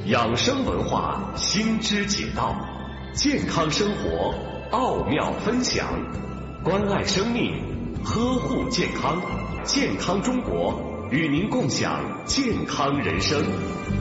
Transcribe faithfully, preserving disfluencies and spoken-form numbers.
养生文化新知解道，健康生活奥妙分享，关爱生命，呵护健康，健康中国与您共享健康人生。